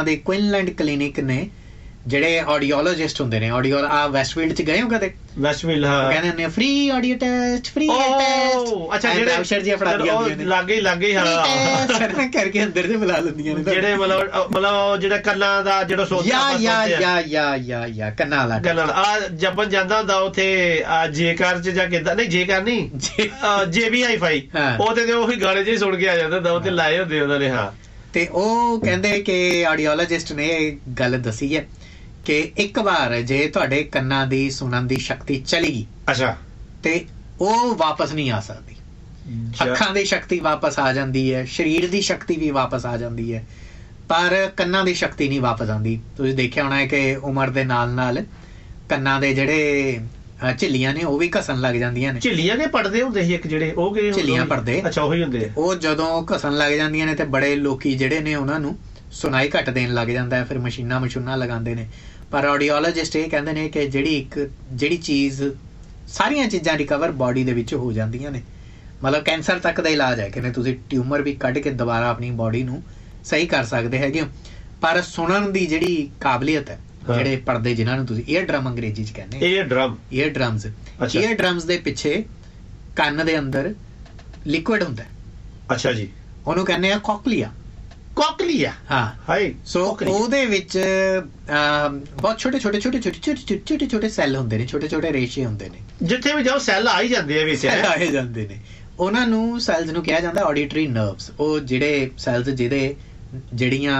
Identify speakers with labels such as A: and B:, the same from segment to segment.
A: ਉਹਨਾਂ ਦੇ ਕੁਇਨਲੈਂਡ ਕਲੀਨਿਕ ਨੇ ਜਿਹੜੇ ਆਡੀਓਲੋਜਿਸਟ ਹੁੰਦੇ ਨੇ, ਵੈਸਟਫੀਲਡ ਚ ਗਏ ਹੋ ਕਦੇ?
B: ਵੈਸਟਫੀਲਡ, ਹਾਂ,
A: ਕਹਿੰਦੇ ਹੁੰਦੇ free audio test, free test.
B: ਅੱਛਾ, ਜਿਹੜੇ
A: ਅਫਸਰ ਜੀ ਫੜਾ ਦੀਆਂ ਹੁੰਦੀਆਂ ਨੇ
B: ਲਾਗੇ ਹਾਂ
A: ਕਰਕੇ ਅੰਦਰ ਦੇ ਬੁਲਾ ਲੈਂਦੀਆਂ ਨੇ,
B: ਜਿਹੜੇ ਮਤਲਬ ਜਿਹੜਾ ਕੰਨਾਂ ਦਾ ਜਿਹੜਾ
A: ਕੰਨਾਂ ਵਾਲਾ
B: ਆ ਜਪਨ ਜਾਂਦਾ ਹੁੰਦਾ ਉੱਥੇ ਜੇਕਾਰ ਚ ਜਾਂ ਕਿੱਦਾਂ, ਨਹੀਂ ਜੇਕਾਰ ਨਹੀਂ, JBI-FI, ਉਹਦੇ ਉਹੀ ਗਾਣੇ ਜਿਹੇ ਸੁਣ ਕੇ ਆ ਜਾਂਦਾ ਹੁੰਦਾ, ਉੱਥੇ ਲਾਏ ਹੁੰਦੇ ਉਹਨਾਂ ਨੇ। ਹਾਂ, ਤੇ
A: ਉਹ ਕਹਿੰਦੇ ਕਿ ਆਡੀਓਲੋਜਿਸਟ ਨੇ ਇਹ ਗੱਲ ਦੱਸੀ ਹੈ ਕਿ ਇੱਕ ਵਾਰ ਜੇ ਤੁਹਾਡੇ ਕੰਨਾਂ ਦੀ ਸੁਣਨ ਦੀ ਸ਼ਕਤੀ ਚਲੀ ਗਈ, ਅੱਛਾ, ਤੇ ਉਹ ਵਾਪਸ ਨਹੀਂ ਆ ਸਕਦੀ। ਅੱਖਾਂ ਦੀ ਸ਼ਕਤੀ ਵਾਪਸ ਆ ਜਾਂਦੀ ਹੈ, ਸਰੀਰ ਦੀ ਸ਼ਕਤੀ ਵੀ ਵਾਪਸ ਆ ਜਾਂਦੀ ਹੈ, ਪਰ ਕੰਨਾਂ ਦੀ ਸ਼ਕਤੀ ਨਹੀਂ ਵਾਪਸ ਆਉਂਦੀ। ਤੁਸੀਂ ਦੇਖਿਆ ਹੋਣਾ ਹੈ ਕਿ ਉਮਰ ਦੇ ਨਾਲ ਨਾਲ ਕੰਨਾਂ ਦੇ ਜਿਹੜੇ ਝਿੱਲੀਆਂ ਨੇ ਉਹ ਵੀ ਘਸਣ ਲੱਗ ਜਾਂਦੀਆਂ ਨੇ।
B: ਝਿੱਲੀਆਂ ਨੇ ਪੜਦੇ ਹੁੰਦੇ ਸੀ ਇੱਕ ਜਿਹੜੇ, ਉਹ
A: ਝਿੱਲੀਆਂ ਪੜਦੇ,
B: ਅੱਛਾ, ਉਹੀ ਹੁੰਦੇ। ਉਹ
A: ਜਦੋਂ ਘਸਣ ਲੱਗ ਜਾਂਦੀਆਂ ਨੇ ਤੇ ਬੜੇ ਲੋਕੀ ਜਿਹੜੇ ਨੇ ਉਹਨਾਂ ਨੂੰ ਸੁਣਾਈ ਘੱਟ ਦੇਣ ਲੱਗ ਜਾਂਦਾ ਹੈ, ਫਿਰ ਮਸ਼ੀਨਾਂ ਲਗਾਉਂਦੇ ਨੇ। ਪਰ ਆਡੀਓਲੋਜਿਸਟ ਇਹ ਕਹਿੰਦੇ ਨੇ ਕਿ ਜਿਹੜੀ ਚੀਜ਼, ਸਾਰੀਆਂ ਚੀਜ਼ਾਂ ਰਿਕਵਰ ਬਾਡੀ ਦੇ ਵਿੱਚ ਹੋ ਜਾਂਦੀਆਂ ਨੇ। ਮਤਲਬ ਕੈਂਸਰ ਤੱਕ ਦਾ ਇਲਾਜ ਹੈ ਕਿ ਤੁਸੀਂ ਟਿਊਮਰ ਵੀ ਕੱਢ ਕੇ ਦੁਬਾਰਾ ਆਪਣੀ ਬਾਡੀ ਨੂੰ ਸਹੀ ਕਰ ਸਕਦੇ ਹੈਗੇ ਹੋ। ਪਰ ਸੁਣਨ ਦੀ ਜਿਹੜੀ ਕਾਬਲੀਅਤ ਹੈ, ਜਿਹੜੇ ਪਰਦੇ ਜਿਹਨਾਂ ਨੂੰ ਤੁਸੀਂ ਈਅਰ ਡਰਮ ਅੰਗਰੇਜ਼ੀ ਚ ਕਹਿੰਦੇ, ਈਅਰ ਡਰਮਸ ਦੇ ਪਿੱਛੇ ਕੰਨ ਦੇ ਅੰਦਰ ਲਿਕੁਇਡ ਹੁੰਦਾ। ਅੱਛਾ ਜੀ, ਉਹਨੂੰ ਕਹਿੰਦੇ ਆ ਕੋਕਲੀਆ। ਹਾਂ, ਸੋ ਉਹਦੇ ਵਿੱਚ ਬਹੁਤ ਛੋਟੇ ਸੈੱਲ ਹੁੰਦੇ ਨੇ, ਛੋਟੇ ਰੇਸ਼ੇ ਹੁੰਦੇ ਨੇ, ਜਿੱਥੇ ਵੀ ਜਾਓ ਸੈੱਲ ਆ ਹੀ ਜਾਂਦੇ ਨੇ। ਉਹਨਾਂ ਨੂੰ ਸੈਲਸ ਨੂੰ ਕਿਹਾ ਜਾਂਦਾ ਆਡੀਟਰੀ ਨਰਵਸ। ਉਹ ਜਿਹੜੇ ਸੈਲਸ ਜਿਹੜੀਆਂ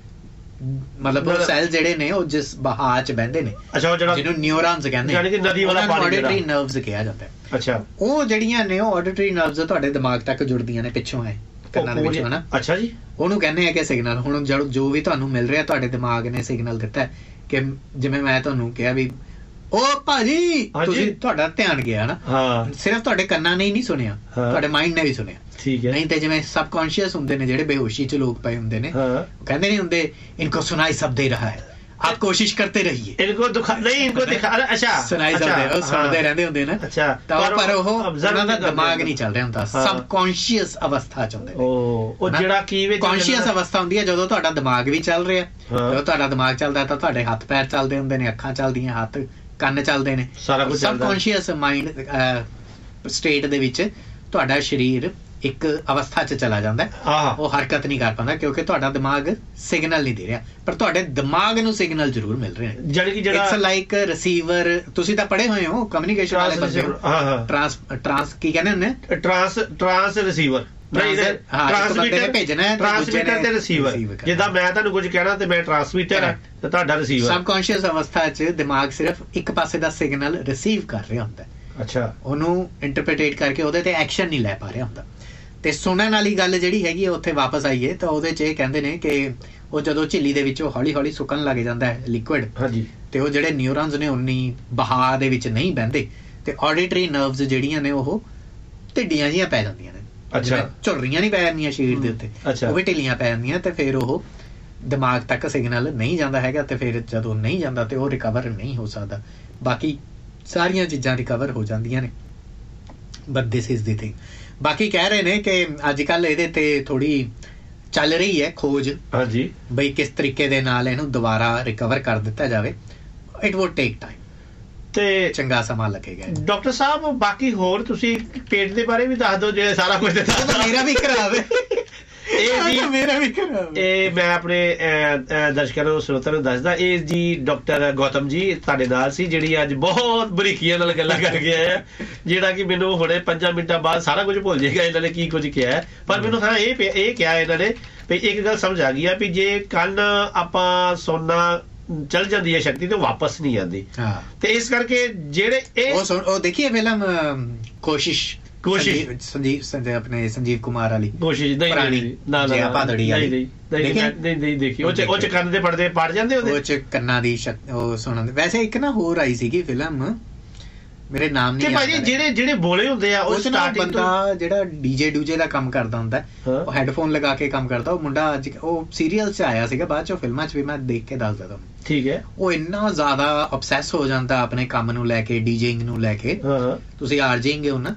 A: ਮਤਲਬ ਉਹ ਸੈਲ ਜਿਹੜੇ ਨੇ ਉਹ ਜਿਸ ਬਹਾਅ ਚ ਬਹਿੰਦੇ ਨੇ, ਜਿਹਨੂੰ ਨਿਊਰੋਨਸ ਕਹਿੰਦੇ, ਆਡੀਟਰੀ ਨਰਵਸ ਕਿਹਾ ਜਾਂਦਾ। ਅੱਛਾ, ਉਹ ਜਿਹੜੀਆਂ ਨੇ ਉਹ ਆਡੀਟਰੀ ਨਰਵਸ ਤੁਹਾਡੇ ਦਿਮਾਗ ਤੱਕ ਜੁੜਦੀਆਂ ਨੇ ਪਿੱਛੋਂ, ਹੈ ਕੰਨਾਂ ਦੇ ਵਿੱਚੋਂ, ਹਨਾ। ਅੱਛਾ ਜੀ, ਉਹਨੂੰ ਕਹਿੰਦੇ ਆ ਕਿ ਸਿਗਨਲ। ਹੁਣ ਜੋ ਵੀ ਤੁਹਾਨੂੰ ਮਿਲ ਰਿਹਾ, ਤੁਹਾਡੇ ਦਿਮਾਗ ਨੇ ਸਿਗਨਲ ਦਿੱਤਾ ਕਿ ਜਿਵੇਂ ਮੈਂ ਤੁਹਾਨੂੰ ਕਿਹਾ ਵੀ ਉਹ ਭਾਜੀ, ਤੁਸੀਂ ਤੁਹਾਡਾ ਧਿਆਨ ਗਿਆ ਨਾ, ਸਿਰਫ ਤੁਹਾਡੇ ਕੰਨਾਂ ਨੇ ਹੀ ਨਹੀਂ ਸੁਣਿਆ, ਤੁਹਾਡੇ ਮਾਈਂਡ ਨੇ ਵੀ ਸੁਣਿਆ। ਨਹੀਂ ਤੇ ਜਿਵੇਂ ਸਬਕੌਂਸ਼ੀਅਸ ਹੁੰਦੇ ਨੇ, ਜਿਹੜੇ ਬੇਹੋਸ਼ੀ ਚ ਲੋਕ ਪਏ ਹੁੰਦੇ ਨੇ, ਕਹਿੰਦੇ ਨਹੀਂ ਹੁੰਦੇ ਇਨਕੋ ਸੁਣਾਈ ਸਭ ਦੇ ਰਹਾ ਹੈ, ਆਪ ਕੋਸ਼ਿਸ਼ ਕਰਤੇ ਰਹੀਏ, ਇਨਕੋ ਦਿਖਾ। ਅੱਛਾ, ਸੁਣਾਈ ਸਭ ਦੇ, ਉਹ ਸੁਣਦੇ ਰਹਿੰਦੇ ਹੁੰਦੇ ਨੇ। ਅੱਛਾ, ਪਰ ਉਹ ਉਹਨਾਂ ਦਾ ਦਿਮਾਗ ਨਹੀਂ ਚੱਲ ਰਿਹਾ ਹੁੰਦਾ, ਸਬਕੌਂਸ਼ੀਅਸ ਅਵਸਥਾ ਚ ਹੁੰਦੇ ਨੇ। ਉਹ ਜਿਹੜਾ ਕੀ ਕੌਂਸ਼ੀਅਸ ਅਵਸਥਾ ਹੁੰਦੀ ਹੈ ਜਦੋਂ ਤੁਹਾਡਾ ਦਿਮਾਗ ਵੀ ਚੱਲ ਰਿਹਾ। ਜਦੋਂ ਤੁਹਾਡਾ ਦਿਮਾਗ ਚੱਲਦਾ ਤਾਂ ਤੁਹਾਡੇ ਹੱਥ ਪੈਰ ਚੱਲਦੇ ਹੁੰਦੇ ਨੇ, ਅੱਖਾਂ ਚੱਲਦੀਆਂ, ਹੱਥ ਕੰਨ ਚੱਲਦੇ ਨੇ। ਸਬਕੌਂਸ਼ੀਅਸ ਮਾਈਂਡ ਸਟੇਟ ਦੇ ਵਿੱਚ ਤੁਹਾਡਾ ਸਰੀਰ ਇੱਕ ਅਵਸਥਾ ਚ ਚਲਾ ਜਾਂਦਾ, ਉਹ ਹਰਕਤ ਨਹੀਂ ਕਰ ਪਾਉਂਦਾ ਕਿਉਂਕਿ ਤੁਹਾਡਾ ਦਿਮਾਗ ਸਿਗਨਲ ਨਹੀਂ ਦੇ ਰਿਹਾ, ਪਰ ਤੁਹਾਡੇ ਦਿਮਾਗ ਨੂੰ ਸਿਗਨਲ ਜ਼ਰੂਰ ਮਿਲ ਰਹੇ ਨੇ। It's like receiver. ਤੁਸੀਂ ਤਾਂ ਪੜ੍ਹੇ ਹੋਏ ਹੋ, ਕਮਿਊਨੀਕੇਸ਼ਨ ਵਾਲੇ ਬੰਦੇ ਹੋ। ਟਰਾਂਸ ਕੀ ਕਹਿੰਦੇ ਹੁੰਦੇ? ਟਰਾਂਸ ਰਿਸੀਵਰ, ਟਰਾਂਸਮਿਟਰ ਤੇ ਰਿਸੀਵਰ। ਜਿੱਦਾਂ ਮੈਂ ਤੁਹਾਨੂੰ ਕੁਝ ਕਹਿਣਾ ਤੇ ਮੈਂ ਟਰਾਂਸਮਿਟਰ ਹੈ ਤੇ ਤੁਹਾਡਾ ਰਿਸੀਵਰ। ਸਬਕੌਂਸ਼ੀਅਸ ਅਵਸਥਾ ਚ ਦਿਮਾਗ ਸਿਰਫ ਇੱਕ ਪਾਸੇ ਦਾ ਸਿਗਨਲ ਰਿਸੀਵ ਕਰ ਰਿਹਾ ਹੁੰਦਾ। ਅੱਛਾ, ਉਹਨੂੰ ਇੰਟਰਪ੍ਰੀਟੇਟ ਕਰਕੇ ਉਹਦੇ ਤੇ ਐਕਸ਼ਨ ਨਹੀਂ ਲੈ ਪਾ ਰਿਹਾ ਹੁੰਦਾ। ਤੇ ਸੁਣਨ ਵਾਲੀ ਗੱਲ ਜਿਹੜੀ ਹੈਗੀ ਹੈ ਉੱਥੇ ਵਾਪਸ ਆਈਏ ਤਾਂ ਉਹਦੇ ਚ ਇਹ ਕਹਿੰਦੇ ਨੇ ਕਿ ਉਹ ਜਦੋਂ ਝਿੱਲੀ ਦੇ ਵਿੱਚੋਂ ਹੌਲੀ ਹੌਲੀ ਸੁੱਕਣ ਲੱਗ ਜਾਂਦਾ ਹੈ ਲਿਕੁਇਡ, ਤੇ ਉਹ ਜਿਹੜੇ ਨਿਊਰੋਨਸ ਨੇ ਉਨੀ ਬਹਾਅ ਦੇ ਵਿੱਚ ਨਹੀਂ ਬਹਿੰਦੇ, ਤੇ ਆਡੀਟਰੀ ਨਰਵਸ ਜਿਹੜੀਆਂ ਨੇ ਉਹ ਢਿੱਡੀਆਂ ਜਿਹੀਆਂ ਪੈ ਜਾਂਦੀਆਂ ਨੇ। ਅੱਛਾ, ਝੁਰਰੀਆਂ ਨਹੀਂ ਪੈ ਜਾਂਦੀਆਂ ਸਰੀਰ ਦੇ ਉੱਤੇ, ਉਹ ਵੀ ਢਿੱਲੀਆਂ ਪੈ ਜਾਂਦੀਆਂ, ਤੇ ਫਿਰ ਉਹ ਦਿਮਾਗ ਤੱਕ ਸਿਗਨਲ ਨਹੀਂ ਜਾਂਦਾ ਹੈਗਾ, ਤੇ ਫਿਰ ਜਦੋਂ ਨਹੀਂ ਜਾਂਦਾ ਤੇ ਉਹ ਰਿਕਵਰ ਨਹੀਂ ਹੋ ਸਕਦਾ। ਬਾਕੀ ਸਾਰੀਆਂ ਚੀਜ਼ਾਂ ਰਿਕਵਰ ਹੋ ਜਾਂਦੀਆਂ ਨੇ, but this is the thing. ਬਾਕੀ ਕਹਿ ਰਹੇ ਨੇ ਕਿ ਅੱਜ ਕੱਲ ਇਹਦੇ ਤੇ ਥੋੜੀ ਚੱਲ ਰਹੀ ਹੈ ਖੋਜ, ਬਈ ਕਿਸ ਤਰੀਕੇ ਦੇ ਨਾਲ ਇਹਨੂੰ ਦੁਬਾਰਾ ਰਿਕਵਰ ਕਰ ਦਿੱਤਾ ਜਾਵੇ। ਇਟ ਵੁੱਡ ਟੇਕ ਟਾਈਮ, ਤੇ ਚੰਗਾ ਸਮਾਂ ਲੱਗੇਗਾ। ਡਾਕਟਰ ਸਾਹਿਬ, ਬਾਕੀ ਹੋਰ ਤੁਸੀਂ ਪੇਟ ਦੇ ਬਾਰੇ ਵੀ ਦੱਸ ਦਿਓ, ਜੇ ਸਾਰਾ ਕੁਝ ਮੇਰਾ ਵੀ ਖਰਾਬ ਹੈ। ਇਹ ਮੈਂ ਆਪਣੇ ਦਰਸ਼ਕਾਂ ਨੂੰ, ਸਰੋਤਿਆਂ ਨੂੰ ਦੱਸਦਾ, ਇਹ ਜੀ ਡਾਕਟਰ ਗੌਤਮ ਜੀ ਤੁਹਾਡੇ ਨਾਲ ਸੀ, ਜਿਹੜੀ ਅੱਜ ਬਹੁਤ ਬਰੀਕੀਆਂ ਨਾਲ ਗੱਲਾਂ ਕਰ ਗਿਆ ਹੈ, ਜਿਹੜਾ ਕਿ ਮੈਨੂੰ ਹੁਣੇ 5 ਮਿੰਟਾਂ ਬਾਅਦ ਸਾਰਾ ਕੁਝ ਭੁੱਲ ਜਾਏਗਾ ਇਹਨਾਂ ਨੇ ਕੀ ਕੁਝ ਕਿਹਾ ਹੈ। ਪਰ ਮੈਨੂੰ ਹਾਂ ਇਹ ਕਿਹਾ ਇਹਨਾਂ ਨੇ ਵੀ ਇੱਕ ਗੱਲ ਸਮਝ ਆ ਗਈ ਹੈ ਵੀ ਜੇ ਕੰਨ ਆਪਾਂ ਸੁਣਨਾ ਚੱਲ ਜਾਂਦੀ ਹੈ ਸ਼ਕਤੀ ਤੇ ਵਾਪਸ ਨਹੀਂ ਆਉਂਦੀ, ਤੇ ਇਸ ਕਰਕੇ ਜਿਹੜੇ ਉਹ ਦੇਖੀਏ ਫਿਲਮ ਕੋਸ਼ਿਸ਼ ਆਪਣੇ ਸੰਜੀਵ ਕੁਮਾਰ ਵਾਲੀ ਕੋਸ਼ਿਸ਼, ਭਾਦੜੀ ਵਾਲੀ, ਦੇਖੀ ਉਹ ਚ ਕੰਨ ਦੇ ਪੜਦੇ ਪੜ ਜਾਂਦੇ, ਉਹ ਚ ਕੰਨਾਂ ਦੀ ਉਹ ਸੁਣਨ। ਵੈਸੇ ਇੱਕ ਨਾ ਹੋਰ ਆਈ ਸੀਗੀ ਫਿਲਮ, ਮੇਰੇ ਨਾਮ ਨਹੀਂ ਭਾਜੀ, ਜਿਹੜੇ ਬੋਲੇ ਹੁੰਦੇ ਆ ਉਹ ਬੰਦਾ ਜਿਹੜਾ ਡੀਜੇ ਦਾ ਕੰਮ ਕਰਦਾ ਹੁੰਦਾ, ਉਹ ਹੈਡਫੋਨ ਲਗਾ ਕੇ ਕੰਮ ਕਰਦਾ। ਉਹ ਮੁੰਡਾ ਅੱਜ ਉਹ ਸੀਰੀਅਲ ਚ ਆਇਆ ਸੀਗਾ, ਬਾਅਦ ਚ ਫਿਲਮਾਂ ਚ ਵੀ ਮੈਂ ਦੇਖ ਕੇ ਦੱਸਦਾ ਤੁਹਾਨੂੰ। ਠੀਕ ਹੈ, ਉਹ ਇੰਨਾ ਜ਼ਿਆਦਾ ਅਬਸੈਸ ਹੋ ਜਾਂਦਾ ਆਪਣੇ ਕੰਮ ਨੂੰ ਲੈ ਕੇ, ਡੀਜੇਇੰਗ ਨੂੰ ਲੈ ਕੇ। ਤੁਸੀਂ ਆਰਜੇਇੰਗ ਹੋ ਨਾ,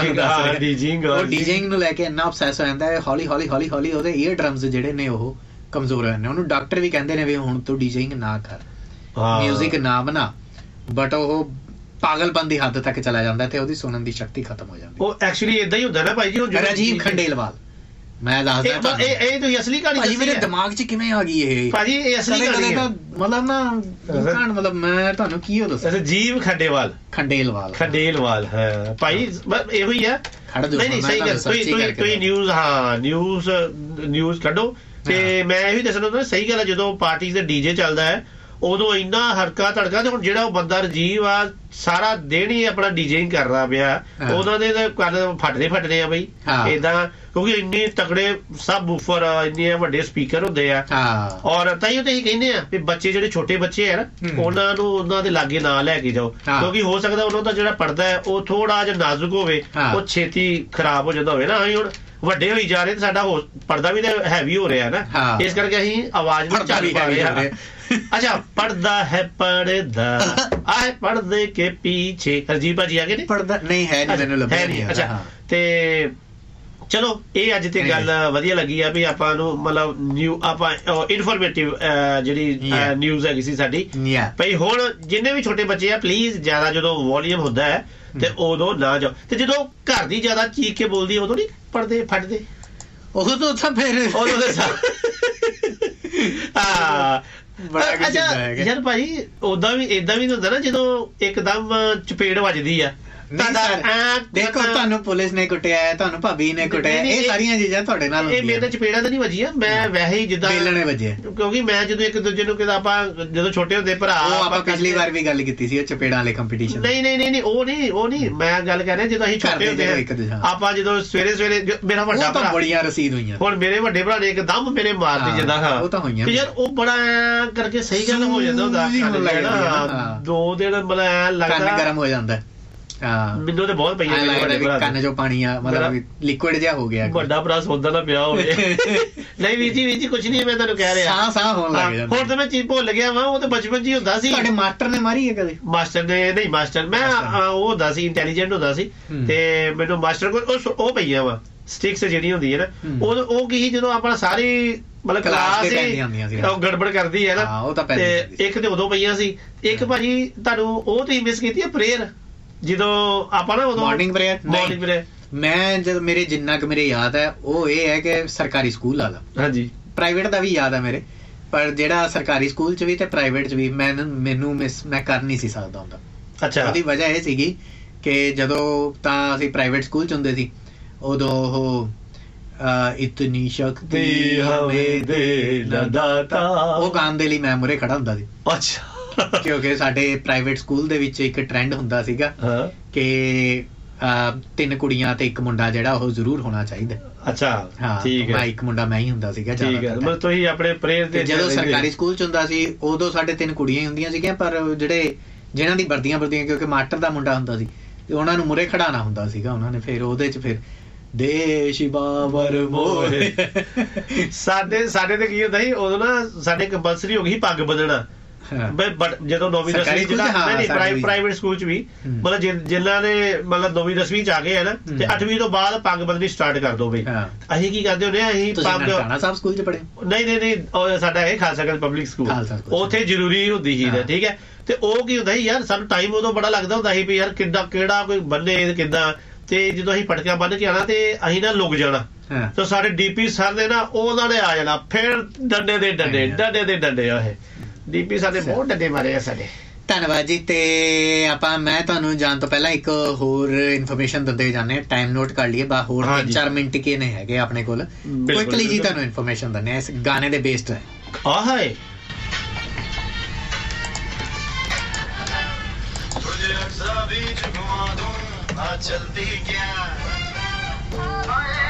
A: ਉਹ ਡੀਜੇਇੰਗ ਨੂੰ ਲੈ ਕੇ ਇੰਨਾ ਅਬਸੈਸ ਹੋ ਜਾਂਦਾ ਹੈ, ਹੌਲੀ ਹੌਲੀ ਉਹਦੇ ਈਅਰ ਡਰਮਸ ਜਿਹੜੇ ਨੇ ਉਹ ਕਮਜ਼ੋਰ ਹੋ ਜਾਂਦੇ। ਉਹਨੂੰ ਡਾਕਟਰ ਵੀ ਕਹਿੰਦੇ ਨੇ ਵੀ ਹੁਣ ਤੂੰ ਡੀਜੇਇੰਗ ਨਾ ਕਰ, ਮਿਊਜ਼ਿਕ ਨਾ ਬਣਾ, ਬਟ ਉਹ ਪਾਗਲਪਨ ਦੀ ਹੱਦ ਤੱਕ ਚਲਾ ਜਾਂਦਾ ਤੇ ਉਹਦੀ ਸੁਣਨ ਦੀ ਸ਼ਕਤੀ ਖਤਮ ਹੋ ਜਾਂਦੀ।
B: ਉਹ ਐਕਚੁਅਲੀ ਇਦਾਂ ਹੀ ਹੁੰਦਾ ਨਾ ਭਾਈ ਜੀ।
A: ਰਾਜੀਵ ਖੰਡੇਲਵਾਲ, ਮੈਂ ਦੱਸਦਾ
B: ਇਹ ਤੁਸੀਂ ਅਸਲੀ ਕਹਾਣੀ
A: ਭਾਜੀ ਮੇਰੇ ਦਿਮਾਗ 'ਚ ਕਿਵੇਂ ਆ ਗਈ ਇਹ
B: ਭਾਜੀ, ਇਹ ਅਸਲੀ ਕਹਾਣੀ ਹੈ।
A: ਮਤਲਬ ਨਾ ਮਤਲਬ ਮੈਂ ਤੁਹਾਨੂੰ ਕੀ ਉਹ ਦੱਸਾਂ,
B: ਰਾਜੀਵ ਖੰਡੇਲਵਾਲ ਹਾਂ ਭਾਈ, ਇਹੋ ਹੀ ਆ। ਨਹੀਂ ਸਹੀ ਗੱਲ, ਤੁਸੀਂ ਨਿਊਜ਼ ਕੱਢੋ ਤੇ ਮੈਂ ਇਹੀ ਦੱਸਣਾ ਹੁੰਦਾ ਸਹੀ ਗੱਲ ਹੈ। ਜਦੋਂ ਪਾਰਟੀ ਤੇ ਡੀਜੇ ਚੱਲਦਾ ਹੈ ਉਦੋਂ ਇੰਨਾ ਹਰਕਾ ਧੜਕਾ, ਤੇ ਹੁਣ ਜਿਹੜਾ ਉਹ ਬੰਦਾ ਰਾਜੀਵ ਆ ਸਾਰਾ ਦਿਨ ਹੀ ਆਪਣਾ ਡੀਜੇਇੰਗ ਕਰ ਰਿਹਾ ਪਿਆ, ਉਹਨਾਂ ਦੇ ਫਟਦੇ ਆ ਬਈ ਏਦਾਂ, ਕਿਉਂਕਿ ਇੰਨੇ ਤਕੜੇ ਸਬ ਵੂਫਰ, ਇੰਨੇ ਵੱਡੇ ਸਪੀਕਰ ਹੁੰਦੇ ਆ। ਔਰ ਤਾਈਓ ਤੇ ਅਸੀਂ ਕਹਿੰਦੇ ਆ ਵੀ ਬੱਚੇ ਜਿਹੜੇ ਛੋਟੇ ਬੱਚੇ ਆ ਨਾ ਉਹਨਾਂ ਨੂੰ ਉਹਨਾਂ ਦੇ ਲਾਗੇ ਨਾ ਲੈ ਕੇ ਜਾਓ, ਕਿਉਂਕਿ ਹੋ ਸਕਦਾ ਉਹਨਾਂ ਦਾ ਜਿਹੜਾ ਪੜਦਾ ਹੈ ਉਹ ਥੋੜਾ ਜਿਹਾ ਨਾਜ਼ੁਕ ਹੋਵੇ, ਉਹ ਛੇਤੀ ਖਰਾਬ ਹੋ ਜਾਂਦਾ ਹੋਵੇ ਨਾ। ਅਸੀਂ ਹੁਣ ਵੱਡੇ ਹੋਈ ਜਾ ਰਹੇ ਤੇ ਸਾਡਾ ਪਰਦਾ ਵੀ ਤਾਂ ਹੈਵੀ ਹੋ ਰਿਹਾ ਨਾ, ਇਸ ਕਰਕੇ ਅਸੀਂ ਆਵਾਜ਼ ਨੂੰ ਚਾਲੂ ਪਾ ਰਹੇ ਹਾਂ। ਅੱਛਾ, ਪੜਦਾ ਹੈ ਪੜਦਾ ਆਏ ਪੜਦੇ ਕੇ ਪਿੱਛੇ, ਹਰਜੀਤ ਭਾਜੀ ਆ ਗਏ ਨੇ?
A: ਪੜਦਾ ਨਹੀਂ ਹੈ, ਨਹੀਂ ਮੈਨੂੰ ਲੱਭਿਆ ਨਹੀਂ।
B: ਅੱਛਾ, ਤੇ ਚਲੋ ਇਹ ਅੱਜ ਤੇ ਗੱਲ ਵਧੀਆ ਲੱਗੀ ਆ ਵੀ ਆਪਾਂ ਨੂੰ ਮਤਲਬ ਆਪਾਂ ਇਨਫੋਰਮੇਟਿਵ ਜਿਹੜੀ ਨਿਊਜ਼ ਹੈਗੀ ਸੀ ਸਾਡੀ ਭਈ। ਹੁਣ ਜਿੰਨੇ ਵੀ ਛੋਟੇ ਬੱਚੇ ਆ ਪਲੀਜ਼ ਜ਼ਿਆਦਾ ਜਦੋਂ ਵੋਲੀਅਮ ਹੁੰਦਾ ਹੈ ਤੇ ਉਦੋਂ ਨਾ ਜਾਓ, ਤੇ ਜਦੋਂ ਘਰ ਦੀ ਜ਼ਿਆਦਾ ਚੀਕ ਕੇ ਬੋਲਦੀ ਉਦੋਂ ਨਹੀਂ ਪੜਦੇ ਫਟਦੇ, ਉਦੋਂ ਤਾਂ ਫਿਰ ਯਾਰ ਭਾਈ ਓਦਾਂ ਵੀ ਏਦਾਂ ਵੀ ਹੁੰਦਾ ਨਾ ਜਦੋਂ ਇੱਕਦਮ ਚਪੇੜ ਵੱਜਦੀ ਆ।
A: ਦੇਖੋ ਤੁਹਾਨੂੰ ਪੁਲਿਸ ਨੇ ਕੁੱਟਿਆ, ਤੁਹਾਨੂੰ ਭਾਬੀ ਨੇ ਕੁੱਟਿਆ, ਇਹ ਸਾਰੀਆਂ ਚੀਜ਼ਾਂ ਤੁਹਾਡੇ ਨਾਲ।
B: ਇਹ ਮੇਰੇ ਚਪੇੜਾਂ ਤਾਂ ਨਹੀਂ ਵੱਜੀਆਂ, ਮੈਂ ਵੈਸੇ ਹੀ ਜਿੱਦਾਂ
A: ਬੇਲਣੇ ਵੱਜੇ,
B: ਕਿਉਂਕਿ ਮੈਂ ਜਦੋਂ ਇੱਕ ਦੂਜੇ ਨੂੰ ਕਿਦਾ ਆਪਾਂ ਜਦੋਂ ਛੋਟੇ ਹੁੰਦੇ ਭਰਾ,
A: ਆਪਾਂ ਪਿਛਲੀ ਵਾਰ ਵੀ ਗੱਲ ਕੀਤੀ ਸੀ ਚਪੇੜਾਂ ਵਾਲੇ ਕੰਪੀਟੀਸ਼ਨ।
B: ਨਹੀਂ ਉਹ ਨਹੀਂ ਮੈਂ ਗੱਲ ਕਰ ਰਿਹਾ ਜਦੋਂ ਅਸੀਂ ਛੋਟੇ ਹੁੰਦੇ ਆਪਾਂ, ਜਦੋਂ ਸਵੇਰੇ ਮੇਰਾ ਵੱਡਾ ਭਰਾ, ਬੜੀਆਂ ਰਸੀਦ ਹੋਈਆਂ। ਹੁਣ ਮੇਰੇ ਵੱਡੇ ਭਰਾ ਨੇ ਇੱਕਦਮ ਮੇਰੇ ਮਾਰਦੀ ਜਿੱਦਾਂ, ਉਹ ਤਾਂ ਹੋਈਆਂ ਯਾਰ, ਉਹ ਬੜਾ ਕਰਕੇ ਸਹੀ ਗੱਲ ਹੋ ਜਾਂਦਾ ਹੁੰਦਾ। 2 ਦਿਨ ਮਤਲਬ ਲੱਗਦਾ ਗਰਮ ਹੋ ਜਾਂਦਾ। ਮੈਨੂੰ ਤੇ ਬਹੁਤ ਪਈਆਂ ਕੰਨ ਚੋਂ ਪਾਣੀ ਆ, ਮਤਲਬ ਲਿਕੁਇਡ ਜਿਹਾ ਹੋ ਗਿਆ। ਵੱਡਾ ਭਰਾ ਸੌਦਾ ਨਾ ਪਿਆ ਹੋਵੇ। ਨਹੀਂ ਵੀਰ ਜੀ ਕੁਛ ਨਹੀਂ, ਮੈਂ ਤੁਹਾਨੂੰ ਕਹਿ ਰਿਹਾ ਸਾਹ ਹੋਣ ਲੱਗ ਜਾਂਦਾ। ਹੁਣ ਤਾਂ ਮੈਂ ਚੀਜ਼ ਭੁੱਲ ਗਿਆ ਵਾ, ਉਹ ਤਾਂ ਬਚਪਨ 'ਚ ਹੀ ਹੁੰਦਾ ਸੀ। ਤੁਹਾਡੇ ਮਾਸਟਰ ਨੇ ਮਾਰੀ ਹੈ ਕਦੇ? ਮਾਸਟਰ ਨੇ ਨਹੀਂ, ਮਾਸਟਰ ਮੈਂ ਉਹ ਹੁੰਦਾ ਸੀ, ਇੰਟੈਲੀਜੈਂਟ ਹੁੰਦਾ ਸੀ, ਤੇ ਮੈਨੂੰ ਮਾਸਟਰ ਕੋਲ ਉਹ ਪਈਆਂ ਵਾ ਸਟਿਕਸ ਜਿਹੜੀ ਹੁੰਦੀ ਹੈ ਨਾ, ਉਹ ਕੀ ਜਦੋਂ ਆਪਣਾ ਸਾਰੀ ਮਤਲਬ ਕਲਾਸ ਉਹ ਗੜਬੜ ਕਰਦੀ ਹੈ ਨਾ, ਤੇ ਇੱਕ ਤੇ ਉਦੋਂ ਪਈਆਂ ਸੀ। ਇੱਕ ਭਾਜੀ ਤੁਹਾਨੂੰ ਉਹ ਤੁਸੀਂ ਮਿਸ ਕੀਤੀ ਹੈ ਪ੍ਰੇਅਰ, ਜਦੋਂ ਆਪਾਂ ਨਾ ਉਦੋਂ ਮਾਰਨਿੰਗ ਪ੍ਰੇਅਰ ਮੈਂ ਜਦ ਮੇਰੇ ਜਿੰਨਾ ਕੁ ਮੇਰੇ ਯਾਦ ਹੈ ਉਹ ਇਹ ਹੈ ਕਿ ਸਰਕਾਰੀ ਸਕੂਲ ਵਾਲਾ, ਹਾਂਜੀ ਪ੍ਰਾਈਵੇਟ ਦਾ ਵੀ ਯਾਦ ਹੈ ਮੇਰੇ, ਪਰ ਜਿਹੜਾ ਸਰਕਾਰੀ ਸਕੂਲ 'ਚ ਵੀ ਤੇ ਪ੍ਰਾਈਵੇਟ 'ਚ ਵੀ ਮੈਨੂੰ ਮਿਸ ਮੈਂ ਕਰ ਨਹੀਂ ਸੀ ਸਕਦਾ ਹੁੰਦਾ। ਅੱਛਾ, ਉਹਦੀ ਵਜ੍ਹਾ ਇਹ ਸੀਗੀ ਕਿ ਜਦੋਂ ਤਾਂ ਅਸੀਂ ਪ੍ਰਾਈਵੇਟ ਸਕੂਲ 'ਚ ਹੁੰਦੇ ਸੀ ਉਦੋਂ ਉਹ ਇਤਨੀ ਸ਼ਕਤੀ ਹਮੇ ਦੇ ਨਾ ਦਾਤਾ, ਉਹ ਗਾਣ ਦੇ ਲਈ ਮੈਂ ਮੁਰੇ ਖੜਾ ਹੁੰਦਾ ਸੀ। ਅੱਛਾ, ਕਿਉਂਕਿ ਸਾਡੇ ਪ੍ਰਾਈਵੇਟ ਸਕੂਲ ਦੇ ਵਿੱਚ ਇੱਕ ਟ੍ਰੈਂਡ ਹੁੰਦਾ ਸੀਗਾ ਕਿ 3 ਕੁੜੀਆਂ ਤੇ 1 ਮੁੰਡਾ ਜਿਹੜਾ ਉਹ ਜ਼ਰੂਰ ਹੋਣਾ ਚਾਹੀਦਾ। ਅੱਛਾ, ਠੀਕ ਹੈ, 1 ਮੁੰਡਾ ਮੈਂ ਹੀ ਹੁੰਦਾ ਸੀਗਾ। ਠੀਕ ਹੈ, ਮਤਲਬ ਤੁਸੀਂ ਆਪਣੇ ਪ੍ਰੇਅਰ ਦੇ ਜਦੋਂ ਸਰਕਾਰੀ ਸਕੂਲ 'ਚ ਹੁੰਦਾ ਸੀ ਉਦੋਂ ਸਾਡੇ 3 ਕੁੜੀਆਂ ਹੀ ਹੁੰਦੀਆਂ ਸੀਗੀਆਂ, ਪਰ ਜਿਹਨਾਂ ਦੀ ਵਰਦੀਆਂ ਕਿਉਂਕਿ ਮਾਸਟਰ ਦਾ ਮੁੰਡਾ ਹੁੰਦਾ ਸੀ ਤੇ ਉਹਨਾਂ ਨੂੰ ਮੁਰੇ ਖੜਾਉਣਾ ਹੁੰਦਾ ਸੀਗਾ ਉਹਨਾਂ ਨੇ। ਫਿਰ ਉਹਦੇ 'ਚ ਫਿਰ ਦੇਸ਼ ਬਾਬਰ ਮੋਏ ਸਾਡੇ ਤੇ ਕੀ ਹੁੰਦਾ ਸੀ ਉਦੋਂ ਨਾ, ਸਾਡੇ ਕੰਪਲਸਰੀ ਹੋ ਗਈ ਪੱਗ ਬੰਨਣਾ। ਬਟ ਜਦੋਂ 9ਵੀਂ 10ਵੀਂ ਪ੍ਰਾਈਵੇਟ ਸਕੂਲ 'ਚ ਵੀ ਮਤਲਬ ਜਿਨ੍ਹਾਂ ਨੇ ਮਤਲਬ 9ਵੀਂ 10ਵੀਂ 'ਚ ਆ ਗਏ ਹੈ ਨਾ, ਤੇ 8ਵੀਂ ਤੋਂ ਬਾਅਦ ਪੱਗ ਬੰਨਣੀ ਸਟਾਰਟ ਕਰ ਦੋ ਬਈ। ਅਸੀਂ ਕੀ ਕਰਦੇ ਹੁੰਦੇ ਆ, ਅਸੀਂ ਪੱਗ ਸਾਹਿਬ ਸਕੂਲ 'ਚ ਪੜ੍ਹੇ ਨਹੀਂ ਉਹ ਸਾਡਾ ਇਹ ਖਾਲਸਾ ਕਾਲਜ ਪਬਲਿਕ ਸਕੂਲ, ਉੱਥੇ ਜ਼ਰੂਰੀ ਹੁੰਦੀ ਸੀ। ਠੀਕ ਹੈ, ਤੇ ਉਹ ਕੀ ਹੁੰਦਾ ਸੀ ਯਾਰ, ਸਾਨੂੰ ਟਾਈਮ ਉਦੋਂ ਬੜਾ ਲੱਗਦਾ ਹੁੰਦਾ ਸੀ ਵੀ ਯਾਰ ਕਿਹੜਾ ਕੋਈ ਬੰਨੇ ਕਿੱਦਾਂ, ਤੇ ਜਦੋਂ ਅਸੀਂ ਪਟਕਾ ਬੰਨ ਕੇ ਆਣਾ ਤੇ ਅਸੀਂ ਨਾ ਲੁਕ ਜਾਣਾ, ਤੇ ਸਾਡੇ ਡੀਪੀ ਸਰ ਦੇ ਨਾ ਉਹਨਾਂ ਨੇ ਆ ਜਾਣਾ, ਫਿਰ ਡੰਡੇ ਦੇ ਡੰਡੇ ਇਹ ਡੀਪੀ ਸਾਡੇ ਬਹੁਤ ਡੰਡੇ ਮਾਰੇ ਆ ਸਾਡੇ। ਧੰਨਵਾਦ ਜੀ। ਤੇ ਮੈਂ ਤੁਹਾਨੂੰ ਜਾਣ ਤੋਂ ਪਹਿਲਾਂ ਇੱਕ ਹੋਰ ਇਨਫੋਰਮੇਸ਼ਨ ਦਿੰਦੇ ਜਾਂਦੇ ਹਾਂ, ਟਾਈਮ ਨੋਟ ਕਰ ਲਈਏ, ਹੋਰ 3-4 ਮਿੰਟ ਕੇ ਨੇ ਹੈਗੇ ਆਪਣੇ ਕੋਲ, ਕੁਇਕਲੀ ਜੀ ਤੁਹਾਨੂੰ ਇਨਫੋਰਮੇਸ਼ਨ ਦਿੰਦੇ ਇਸ ਗਾਣੇ ਦੇ ਬੇਸਡ ਹੈ। ਆਹੇ चलती क्या